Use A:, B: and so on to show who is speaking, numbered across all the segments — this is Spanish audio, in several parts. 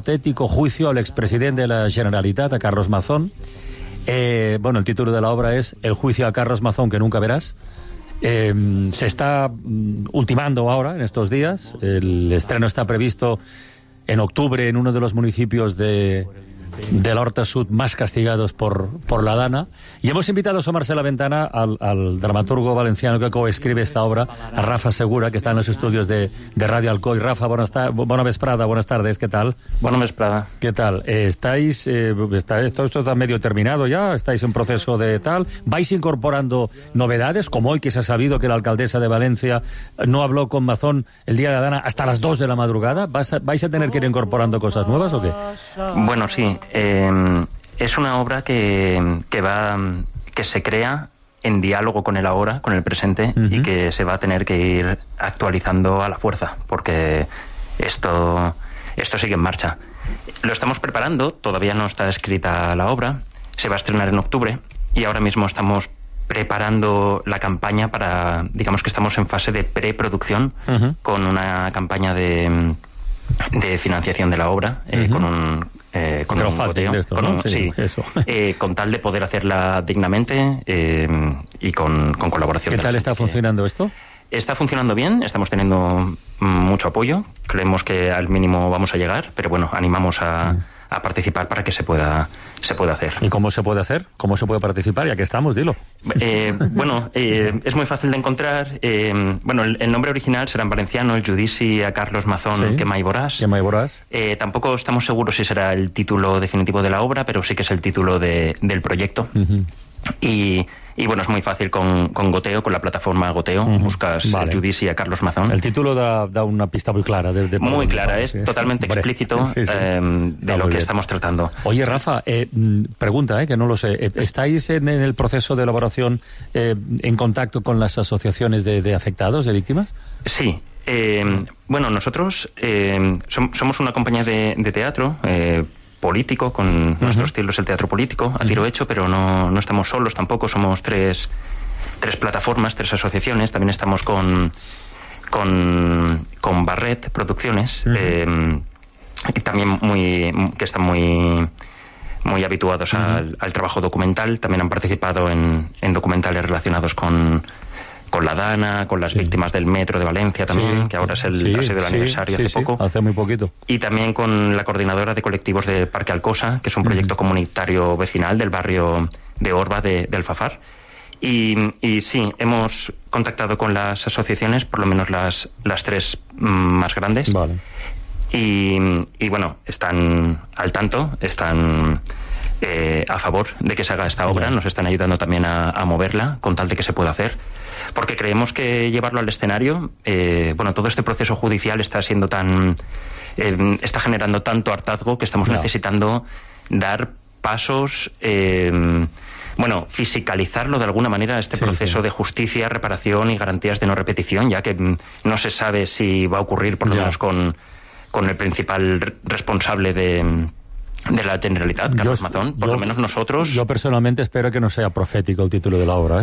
A: hipotético juicio al expresidente de la Generalitat, a Carlos Mazón. El título de la obra es El juicio a Carlos Mazón que nunca verás. Se está ultimando ahora, en estos días. El estreno está previsto en octubre en uno de los municipios del Horta Sud más castigados por la Dana. Y hemos invitado a asomarse a la ventana al dramaturgo valenciano que coescribe esta obra, a Rafa Segura, que está en los estudios de Radio Alcoi. Rafa, buena vesprada, buenas tardes, ¿qué tal?
B: Buena vesprada.
A: ¿Qué tal? ¿Estáis, todo esto está medio terminado ya? ¿Estáis en proceso de tal? ¿Vais incorporando novedades? Como hoy que se ha sabido que la alcaldesa de Valencia no habló con Mazón el día de la Dana hasta las 2 de la madrugada. ¿Vais a tener que ir incorporando cosas nuevas o qué?
B: Bueno, sí. Es una obra que se crea en diálogo con el ahora, con el presente, y que se va a tener que ir actualizando a la fuerza, porque esto sigue en marcha. Lo estamos preparando, todavía no está escrita la obra, se va a estrenar en octubre, y ahora mismo estamos preparando la campaña para, digamos que estamos en fase de preproducción, con una campaña de financiación de la obra, con un goteo, con tal de poder hacerla dignamente y con colaboración.
A: ¿Qué tal está funcionando esto?
B: Está funcionando bien, estamos teniendo mucho apoyo, creemos que al mínimo vamos a llegar, pero bueno, animamos a participar para que se pueda hacer.
A: ¿Y cómo se puede hacer? ¿Cómo se puede participar? Ya que estamos, dilo.
B: Es muy fácil de encontrar. El nombre original será en valenciano, el Judici a Carlos Mazón, que mai voràs. Tampoco estamos seguros si será el título definitivo de la obra, pero sí que es el título del proyecto. Y bueno, es muy fácil con Goteo, con la plataforma Goteo, buscas el Judici a Carlos Mazón.
A: El título da una pista muy clara.
B: Muy clara, es totalmente explícito de lo que estamos tratando.
A: Oye, Rafa, pregunta, que no lo sé. ¿Estáis en el proceso de elaboración en contacto con las asociaciones de afectados, de víctimas?
B: Sí. Nosotros somos una compañía de teatro político, con nuestro estilo es el teatro político, a tiro hecho, pero no estamos solos tampoco, somos tres plataformas, 3 asociaciones, también estamos con Barret Producciones, y también que están muy habituados al trabajo documental, también han participado en documentales relacionados con la Dana, con las víctimas del metro de Valencia también, que ahora ha sido el aniversario hace poco.
A: Hace muy poquito.
B: Y también con la coordinadora de colectivos de Parque Alcosa, que es un proyecto comunitario vecinal del barrio de Orba de Alfafar. Y sí, hemos contactado con las asociaciones, por lo menos las 3 más grandes.
A: Vale.
B: Y bueno, están al tanto, están a favor de que se haga esta obra, nos están ayudando también a moverla, con tal de que se pueda hacer. Porque creemos que llevarlo al escenario, todo este proceso judicial está generando tanto hartazgo que estamos necesitando dar pasos, fiscalizarlo de alguna manera, este proceso de justicia, reparación y garantías de no repetición, ya que no se sabe si va a ocurrir, por lo menos con el principal responsable de la Generalitat, Carlos Mazón, por lo menos nosotros.
A: Yo personalmente espero que no sea profético el título de la obra,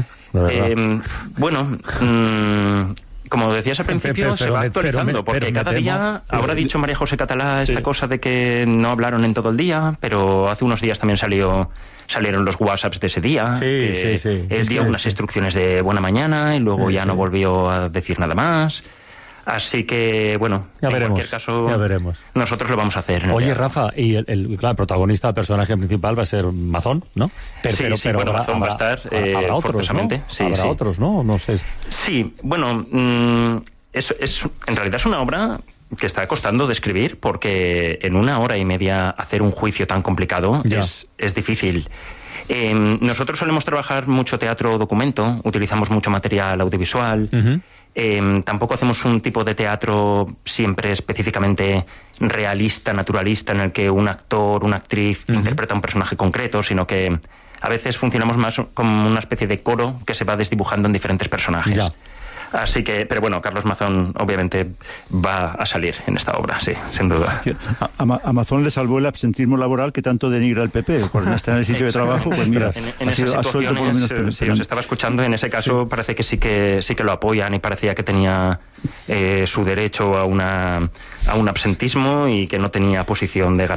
B: como decías al principio, se va actualizando, porque cada día, ahora ha dicho María José Catalá esta cosa de que no hablaron en todo el día, pero hace unos días también salieron los WhatsApps de ese día, él dio unas instrucciones de buena mañana y luego ya no volvió a decir nada más. Así que, cualquier caso,
A: ya veremos.
B: Nosotros lo vamos a hacer.
A: Oye, Rafa, y el protagonista, el personaje principal va a ser Mazón, ¿no?
B: Pero Mazón va a estar
A: habrá otros,
B: forzosamente.
A: ¿no? Habrá otros, ¿no? No sé.
B: Sí, en realidad es una obra que está costando de escribir, porque en 1 hora y media hacer un juicio tan complicado es difícil. Nosotros solemos trabajar mucho teatro documento, utilizamos mucho material audiovisual. Tampoco hacemos un tipo de teatro siempre específicamente realista, naturalista, en el que un actor, una actriz interpreta un personaje concreto, sino que a veces funcionamos más como una especie de coro que se va desdibujando en diferentes personajes. Así que, pero bueno, Carlos Mazón obviamente va a salir en esta obra, sí, sin duda.
C: A Mazón le salvó el absentismo laboral que tanto denigra el PP, por no estar en el sitio de trabajo, pues mira,
B: en esas situaciones, si os estaba escuchando, en ese caso parece que sí que lo apoyan y parecía que tenía su derecho a un absentismo y que no tenía posición de